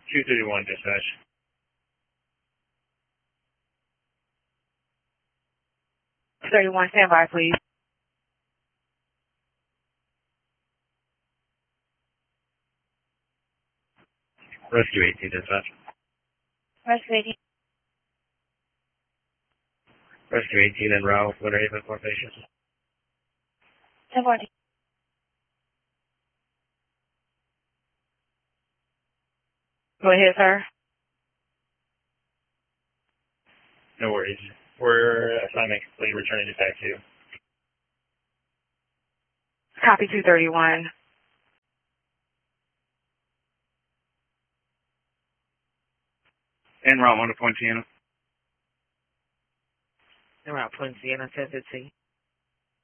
231 dispatch. Standby, please. Rescue 18 dispatch. Rescue 18. Rescue 18 and Ralph, what are you looking for patients? 1014. Go ahead, sir. No worries. We're assignment complete, returning it back to you. Copy 231. En route 1 to Poinciana. En route Poinciana, 1015.